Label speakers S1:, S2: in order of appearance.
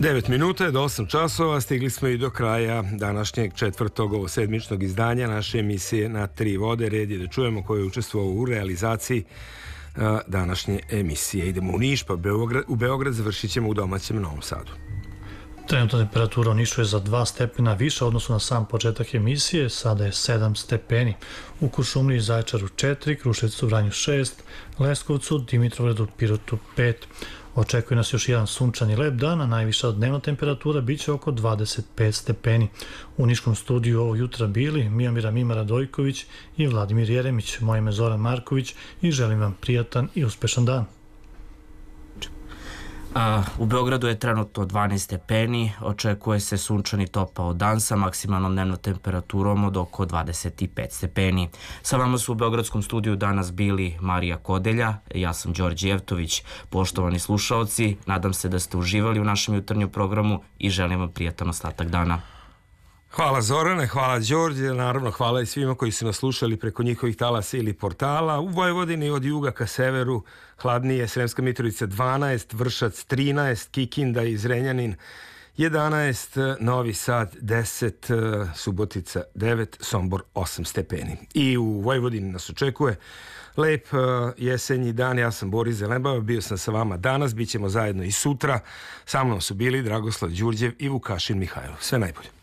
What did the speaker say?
S1: 9 minuta je do 8 časova, stigli smo i do kraja današnjeg četvrtog sedmičnog izdanja naše emisije Na tri vode. Red je da čujemo ko je učestvovao u realizaciji današnje emisije. Idemo u Niš, pa u Beograd, završit ćemo u domaćem Novom Sadu.
S2: Trenutna temperatura u Nišu je za 2 stepena više odnosno na sam početak emisije, sada je 7 stepeni. U Kuršumliji i Zaječaru 4, Kruševcu, Vranju 6, Leskovcu, Dimitrovgradu, Pirotu 5. Očekuje nas još jedan sunčan i lep dan, a najviša dnevna temperatura biće oko 25 stepeni. U Niškom studiju ovog jutra bili Mijomira Mima Radojković i Vladimir Jeremić. Moje ime je Zoran Marković i želim vam prijatan i uspešan dan.
S3: U Beogradu je trenutno 12 stepeni, očekuje se sunčan i topao dan sa maksimalnom dnevnom temperaturom od oko 25 stepeni. Sa vama su u Beogradskom studiju danas bili Marija Kodelja, ja sam Đorđe Jevtović. Poštovani slušaoci, nadam se da ste uživali u našem jutarnjem programu i želim vam prijatan ostatak dana.
S1: Hvala Zorane, hvala Đorđe, naravno hvala i svima koji su nas slušali preko njihovih talasa ili portala. U Vojvodini od juga ka severu hladnije, Sremska Mitrovica 12, Vršac 13, Kikinda i Zrenjanin 11, Novi Sad 10, Subotica 9, Sombor 8 stepeni. I u Vojvodini nas očekuje lep jesenji dan. Ja sam Boris Zelenbava, bio sam sa vama danas, bit ćemo zajedno i sutra. Sa mnom su bili Dragoslav Đurđev i Vukašin Mihajlov. Sve najbolje.